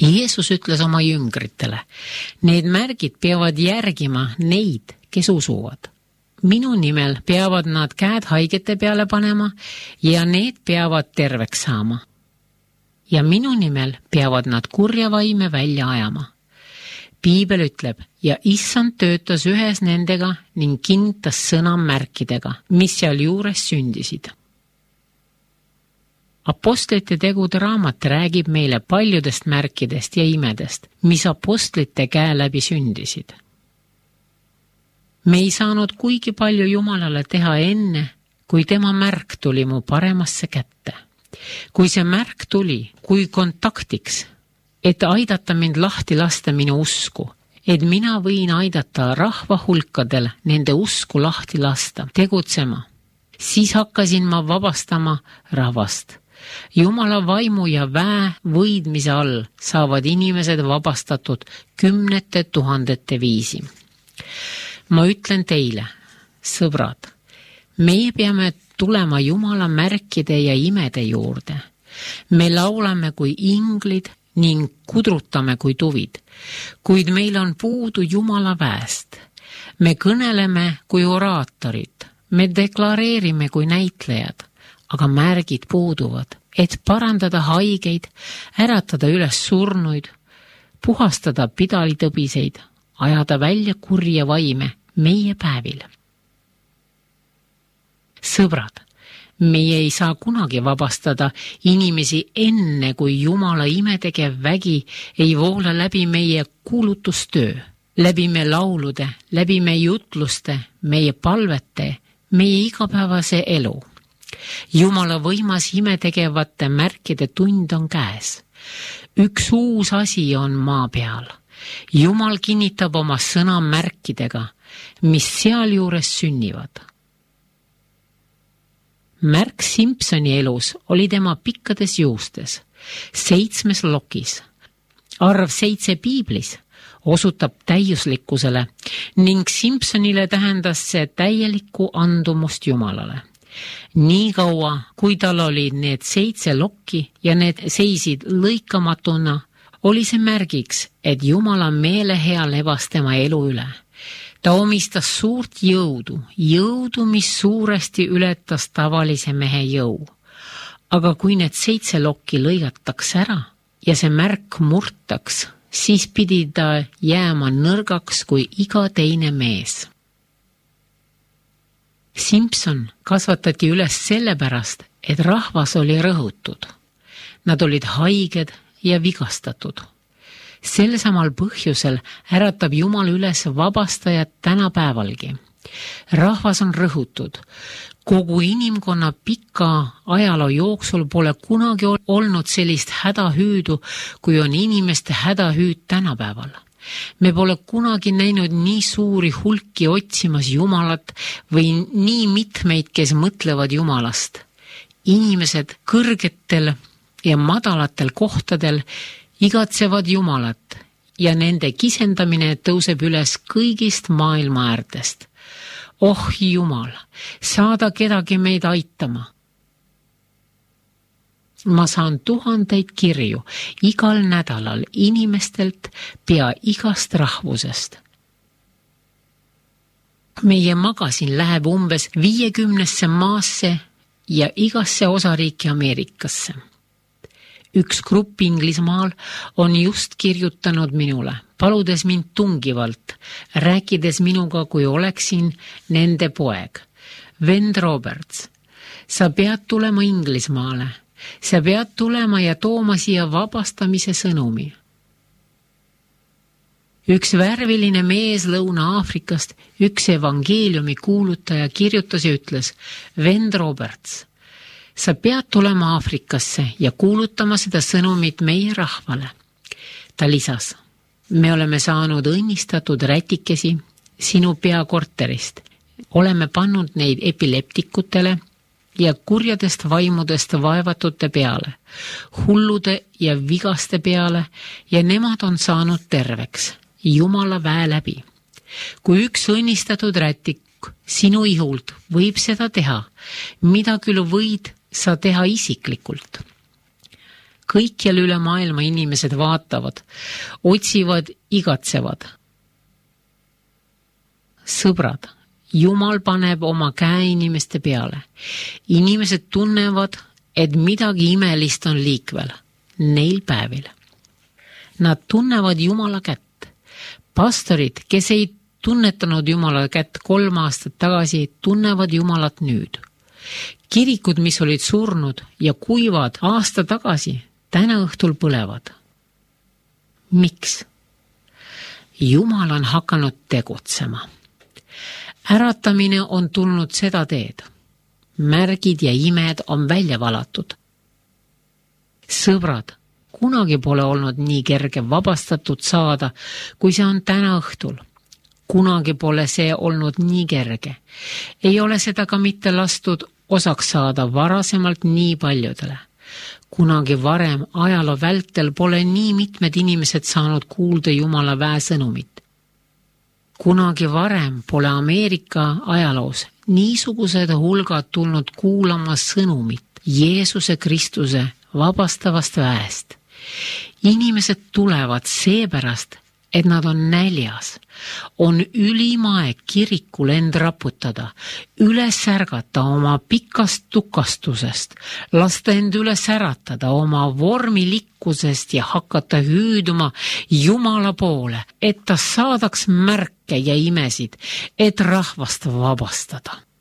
Jeesus ütles oma jüngritele, need märgid peavad järgima neid, kes usuvad. Minu nimel peavad nad käed haigete peale panema ja need peavad terveks saama. Ja minu nimel peavad nad kurja vaime välja ajama. Piibel ütleb, ja issand töötas ühes nendega ning kinnitas sõna märkidega, mis seal juures sündisid. Apostlite tegude raamat räägib meile paljudest märkidest ja imedest, mis apostlite käe läbi sündisid. Me ei saanud kuigi palju Jumalale teha enne, kui tema märk tuli mu paremasse kätte. Kui see märk tuli, kui kontaktiks, et aidata mind lahti lasta minu usku, et mina võin aidata rahva hulkadel nende usku lahti lasta, tegutsema, siis hakkasin ma vabastama rahvast. Jumala vaimu ja väe võidmise all saavad inimesed vabastatud 10 000 viisi. Ma ütlen teile, sõbrad, meie peame tulema Jumala märkide ja imede juurde. Me laulame kui inglid ning kudrutame kui tuvid, kuid meil on puudu Jumala väest. Me kõneleme kui oraatorid, me deklareerime kui näitlejad, aga märgid puuduvad, et parandada haigeid, äratada üles surnuid, puhastada pidalitõbiseid, ajada välja kurja vaime meie päevil. Sõbrad, meie ei saa kunagi vabastada inimesi enne, kui Jumala imetegev vägi ei voola läbi meie kuulutustöö, läbi me laulude, läbi meie jutluste, meie palvete, meie igapäevase elu. Jumala võimas imetegevate märkide tund on käes. Üks uus asi on maa peal. Jumal kinnitab oma sõna märkidega, mis sealjuures sünnivad. Märk Simpsoni elus oli tema pikkades juustes, 7 lokis. Arv 7 piiblis osutab täiuslikkusele ning Simpsonile tähendas see täielikku andumust Jumalale. Nii kaua, kui tal olid need 7 lokki ja need seisid lõikamatuna, oli see märgiks, et Jumala meelehea levas tema elu üle. Ta omistas suurt jõudu, mis suuresti ületas tavalise mehe jõu. Aga kui need 7 lokki lõigataks ära ja see märk murtaks, siis pidi ta jääma nõrgaks kui iga teine mees. Simpson kasvatati üles sellepärast, et rahvas oli rõhutud. Nad olid haiged ja vigastatud. Sel samal põhjusel äratab Jumal üles vabastajad tänapäevalgi. Rahvas on rõhutud. Kogu inimkonna pika ajaloo jooksul pole kunagi olnud sellist hädahüüdu, kui on inimeste hädahüüd tänapäeval. Me pole kunagi näinud nii suuri hulki otsimas Jumalat või nii mitmeid, kes mõtlevad Jumalast. Inimesed kõrgetel ja madalatel kohtadel igatsevad Jumalat ja nende kisendamine tõuseb üles kõigist maailma äärtest. Oh Jumal, saada kedagi meid aitama. Ma saan 1000 kirju igal nädalal inimestelt pea igast rahvusest. Meie magasin läheb umbes 50 maasse ja igasse osariiki Ameerikasse. Üks grupp Inglismaal on just kirjutanud minule, paludes mind tungivalt, rääkides minuga, kui oleksin nende poeg. Vend Roberts, sa pead tulema Inglismaale. Sa pead tulema ja tooma siia vabastamise sõnumi. Üks värviline mees Lõuna-Aafrikast, üks evangeeliumi kuulutaja kirjutas ja ütles, vend Roberts, sa pead tulema Aafrikasse ja kuulutama seda sõnumit meie rahvale. Ta lisas, me oleme saanud õnnistatud rätikesi sinu peakorterist. Oleme pannud neid epileptikutele ja kurjadest vaimudest vaevatute peale, hullude ja vigaste peale ja nemad on saanud terveks, Jumala väe läbi. Kui üks õnnistatud rätik sinu ihult võib seda teha, mida küll võid sa teha isiklikult? kõikjal üle maailma inimesed vaatavad, otsivad, igatsevad. Sõbrad, Jumal paneb oma käe inimeste peale. Inimesed tunnevad, et midagi imelist on liikvel neil päevil. Nad tunnevad Jumala kätt. Pastorid, kes ei tunnetanud Jumala kätt 3 aastat tagasi, tunnevad Jumalat nüüd. Kirikud, mis olid surnud ja kuivad aasta tagasi, täna õhtul põlevad. Miks? Jumal on hakanud tegutsema. Äratamine on tulnud seda teed. Märgid ja imed on välja valatud. Sõbrad, kunagi pole olnud nii kerge vabastatud saada, kui see on täna õhtul. Kunagi pole see olnud nii kerge. Ei ole seda ka mitte lastud osaks saada varasemalt nii paljudele. Kunagi varem ajaloo vältel pole nii mitmed inimesed saanud kuulda Jumala väesõnumit. Kunagi varem pole Ameerika ajaloos niisugused hulgad tulnud kuulama sõnumit Jeesuse Kristuse vabastavast väest. Inimesed tulevad seepärast, et nad on näljas. On ülim aeg kirikul end raputada, üles ärgata oma pikast tukastusest, lasta end üles äratada oma vormilikkusest ja hakata hüüduma Jumala poole, et ta saadaks märke ja imesid, et rahvast vabastada.